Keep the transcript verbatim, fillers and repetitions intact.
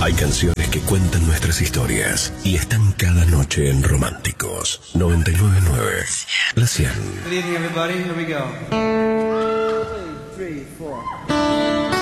Hay canciones que cuentan nuestras historias y están cada noche en Románticos noventa y nueve punto nueve. La cien. Good evening, everybody. Here we go. Three, three, four.